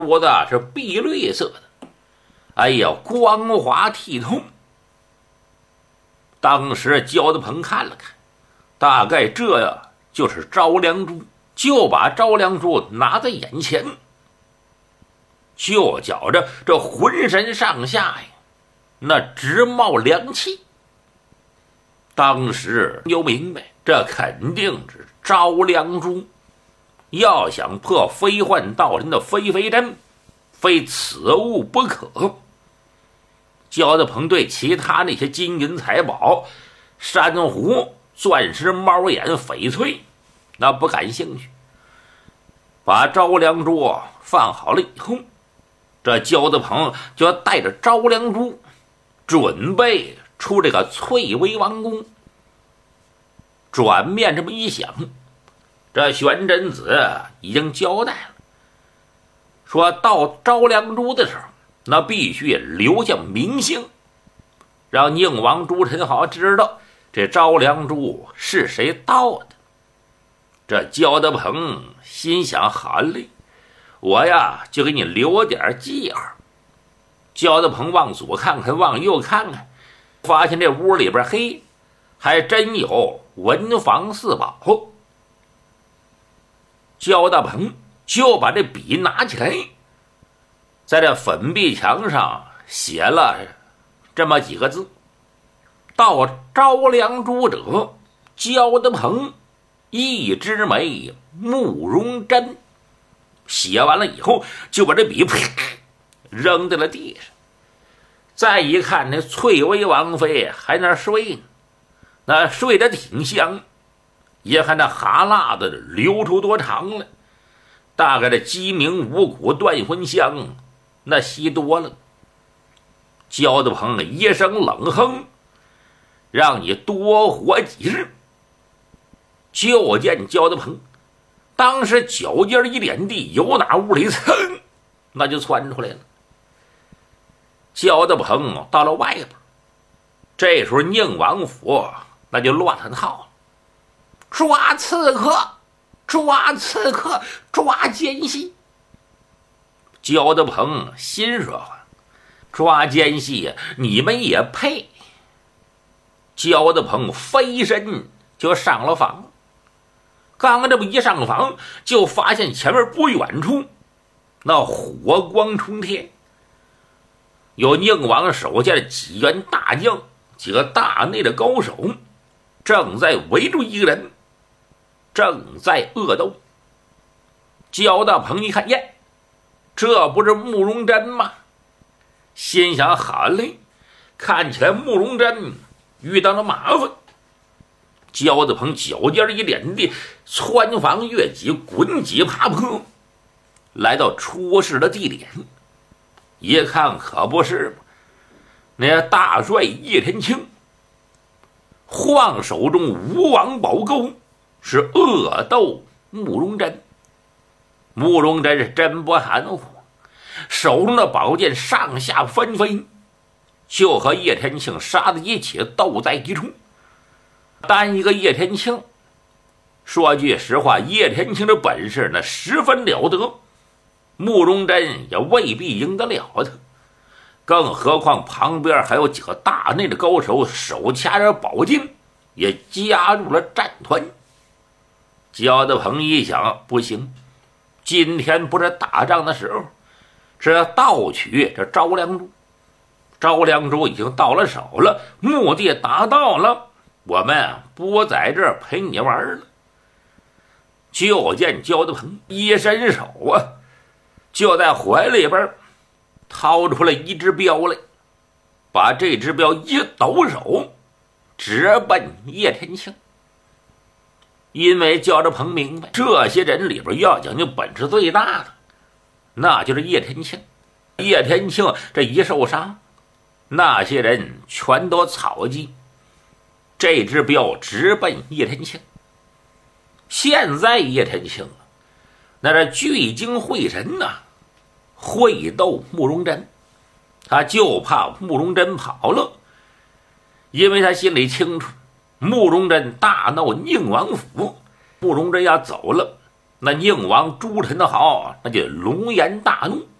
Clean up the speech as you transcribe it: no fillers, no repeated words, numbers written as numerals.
说的是碧绿色的，哎呀，光滑剔透。当时焦德鹏看了看，大概这就是招良珠，就把招良珠拿在眼前，就觉着这浑身上下呀，那直冒凉气。当时就明白，这肯定是招良珠。要想破飞幻道人的飞飞阵，非此物不可。焦德鹏对其他那些金银财宝、珊瑚、钻石、猫眼、翡翠，那不感兴趣。把招良珠放好了以后，这焦德鹏就要带着招良珠，准备出这个翠微王宫。转面这么一想，这玄真子已经交代了，说到招良珠的时候，那必须留下名姓，让宁王朱宸好知道这招良珠是谁盗的。这焦德鹏心想：好嘞，我呀就给你留点记号。焦德鹏往左看看，往右看看，发现这屋里边嘿，还真有文房四宝。焦德鹏就把这笔拿起来，在这粉壁墙上写了这么几个字：到招良珠者，焦德鹏，一枝梅，慕容真。写完了以后，就把这笔扔在了地上。再一看，那翠微王妃还那睡呢，那睡得挺香，也看那哈喇子流出多长了，大概这鸡鸣五谷断魂香那吸多了。焦德鹏一声冷哼，让你多活几日。就见焦德鹏当时脚尖一点地，由哪屋里噌那就窜出来了。焦德鹏到了外边，这时候宁王府那就乱了套了，抓刺客，抓刺客，抓奸细。焦德鹏心说：抓奸细你们也配？焦德鹏飞身就上了房。刚这么一上房，就发现前面不远处那火光冲天，有宁王手下的几员大将，几个大内的高手正在围住一个人，正在恶斗。焦大鹏一看，耶，这不是慕容真吗？心想：好嘞，看起来慕容真遇到了麻烦。焦德鹏脚尖一点地，穿房越脊，滚几爬坡，来到出事的地点。一看可不是嘛，那大帅叶天庆晃手中吴王宝钩，是恶斗慕容真。慕容真是真不含糊，手中的宝剑上下纷飞，就和叶天庆杀在一起，斗在一处。单一个叶天庆，说句实话，叶天庆的本事那十分了得，慕容真也未必赢得了他，更何况旁边还有几个大内的高手，手掐着宝剑也加入了战团。焦德鹏一想，不行，今天不是打仗的时候，是要盗取这招良珠。招良珠已经到了手了，目的达到了，我们不在这儿陪你玩了。就见焦德鹏一伸手啊，就在怀里边掏出了一只镖来，把这只镖一抖手，直奔叶天庆。因为焦德鹏明白，这些人里边要讲究本事最大的，那就是叶天庆。叶天庆这一受伤，那些人全都草鸡。这只镖直奔叶天庆。现在叶天庆那是聚精会神呐，会斗慕容真，他就怕慕容真跑了，因为他心里清楚，慕容真大闹宁王府，慕容真要走了， 那宁王朱宸好，那就龙颜大怒，